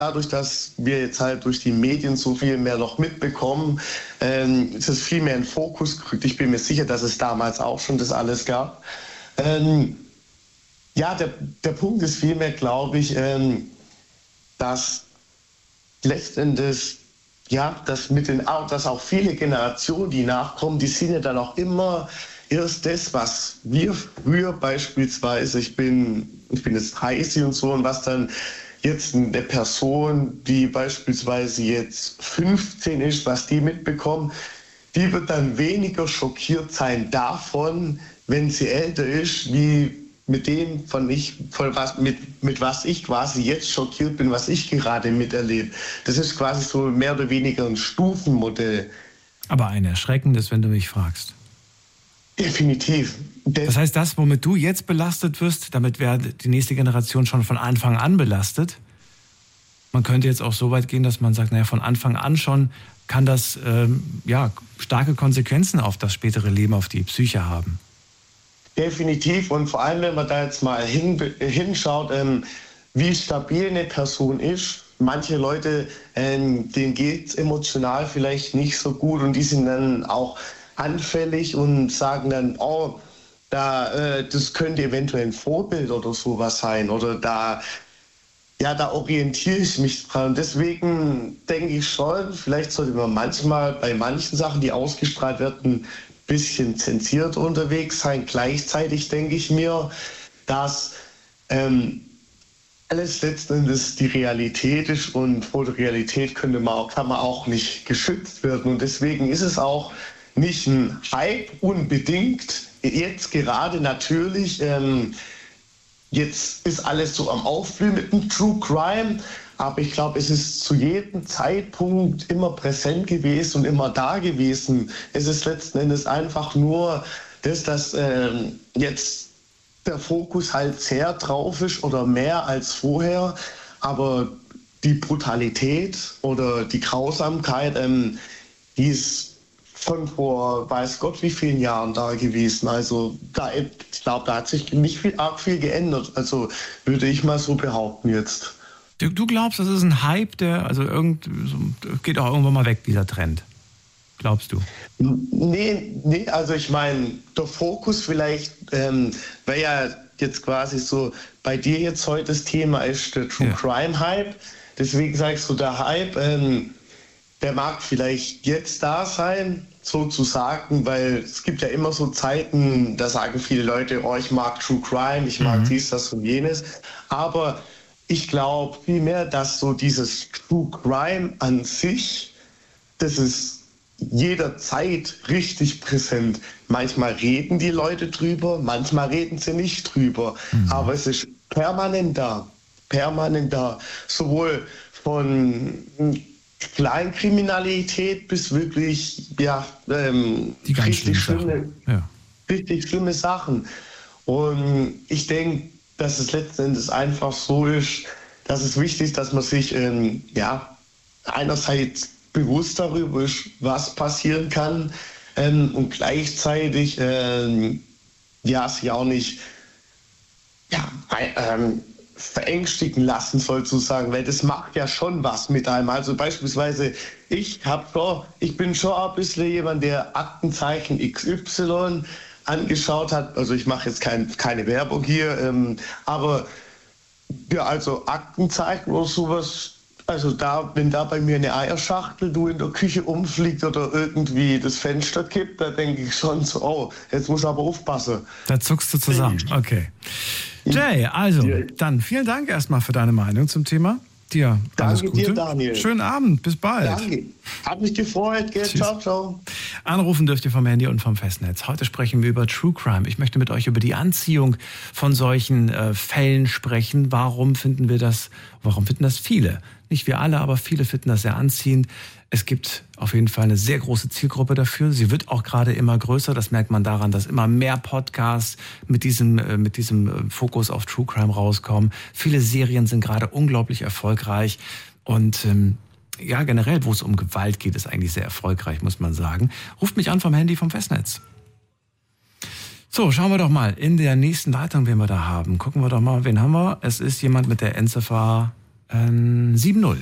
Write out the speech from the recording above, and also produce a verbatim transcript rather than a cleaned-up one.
dadurch, dass wir jetzt halt durch die Medien so viel mehr noch mitbekommen, ähm, ist es viel mehr in den Fokus gerückt. Ich bin mir sicher, dass es damals auch schon das alles gab. Ähm, ja, der, der Punkt ist vielmehr, glaube ich, ähm, dass letztendlich, ja, dass mit den, dass auch viele Generationen, die nachkommen, die sind ja dann auch immer erst das, was wir früher beispielsweise, ich bin, ich bin jetzt dreißig und so, und was dann jetzt eine Person, die beispielsweise jetzt fünfzehn ist, was die mitbekommen, die wird dann weniger schockiert sein davon, wenn sie älter ist, wie mit dem, von ich, von was, mit, mit was ich quasi jetzt schockiert bin, was ich gerade miterlebe. Das ist quasi so mehr oder weniger ein Stufenmodell. Aber ein erschreckendes, wenn du mich fragst. Definitiv. Das heißt, das, womit du jetzt belastet wirst, damit wäre die nächste Generation schon von Anfang an belastet. Man könnte jetzt auch so weit gehen, dass man sagt, naja, von Anfang an schon kann das ähm, ja, starke Konsequenzen auf das spätere Leben, auf die Psyche haben. Definitiv. Und vor allem, wenn man da jetzt mal hin, hinschaut, ähm, wie stabil eine Person ist. Manche Leute, ähm, denen geht es emotional vielleicht nicht so gut und die sind dann auch anfällig und sagen dann, oh, da, äh, das könnte eventuell ein Vorbild oder sowas sein oder da, ja, da orientiere ich mich dran. Und deswegen denke ich schon, vielleicht sollte man manchmal bei manchen Sachen, die ausgestrahlt werden, ein bisschen zensiert unterwegs sein. Gleichzeitig denke ich mir, dass ähm, alles letzten Endes die Realität ist und vor der Realität könnte man auch, kann man auch nicht geschützt werden. Und deswegen ist es auch nicht ein Hype unbedingt. Jetzt gerade natürlich, ähm, jetzt ist alles so am Aufblühen mit dem True Crime, aber ich glaube, es ist zu jedem Zeitpunkt immer präsent gewesen und immer da gewesen. Es ist letzten Endes einfach nur das, dass ähm, jetzt der Fokus halt sehr drauf ist oder mehr als vorher, aber die Brutalität oder die Grausamkeit, ähm, die ist schon vor weiß Gott wie vielen Jahren da gewesen. Also da, ich glaube, da hat sich nicht viel, arg viel geändert. Also würde ich mal so behaupten jetzt. Du, du glaubst, das ist ein Hype, der also irgend, so, geht auch irgendwann mal weg, dieser Trend? Glaubst du? Nee, nee, also ich meine, der Fokus vielleicht, ähm, weil ja jetzt quasi so bei dir jetzt heute das Thema ist, der True ja. Crime Hype. Deswegen sagst du, der Hype, ähm, der mag vielleicht jetzt da sein, sozusagen, weil es gibt ja immer so Zeiten, da sagen viele Leute, oh, ich mag True Crime, ich mag mhm. dies, das und jenes. Aber ich glaube vielmehr, dass so dieses True Crime an sich, das ist jederzeit richtig präsent. Manchmal reden die Leute drüber, manchmal reden sie nicht drüber. Mhm. Aber es ist permanent da, permanent da. Sowohl von Kleinkriminalität bis wirklich, ja, ähm, die ganz richtig schlimme, schlimme, ja. richtig schlimme Sachen. Und ich denke, dass es letzten Endes einfach so ist, dass es wichtig ist, dass man sich, ähm, ja, einerseits bewusst darüber ist, was passieren kann, ähm, und gleichzeitig, ähm, ja, sich auch nicht, ja, ähm, verängstigen lassen sozusagen, weil das macht ja schon was mit einem. Also beispielsweise, ich hab schon, ich bin schon ein bisschen jemand, der Aktenzeichen X Y angeschaut hat. Also ich mache jetzt kein, keine Werbung hier, ähm, aber ja, also Aktenzeichen oder sowas, also da, wenn da bei mir eine Eierschachtel du in der Küche umfliegt oder irgendwie das Fenster kippt, da denke ich schon so, oh, jetzt muss ich aber aufpassen. Da zuckst du zusammen, okay. Jay, also, dann vielen Dank erstmal für deine Meinung zum Thema. Dir alles Danke Gute. dir, Daniel. Schönen Abend, bis bald. Danke. Hat mich gefreut, gell? Ciao, ciao. Anrufen dürft ihr vom Handy und vom Festnetz. Heute sprechen wir über True Crime. Ich möchte mit euch über die Anziehung von solchen äh, Fällen sprechen. Warum finden wir das, warum finden das viele? Nicht wir alle, aber viele finden das sehr anziehend. Es gibt auf jeden Fall eine sehr große Zielgruppe dafür. Sie wird auch gerade immer größer. Das merkt man daran, dass immer mehr Podcasts mit diesem, mit diesem Fokus auf True Crime rauskommen. Viele Serien sind gerade unglaublich erfolgreich. Und ähm, ja, generell, wo es um Gewalt geht, ist eigentlich sehr erfolgreich, muss man sagen. Ruft mich an vom Handy vom Festnetz. So, schauen wir doch mal in der nächsten Leitung, wen wir da haben. Gucken wir doch mal, wen haben wir? Es ist jemand mit der Endziffer Ähm, sieben null.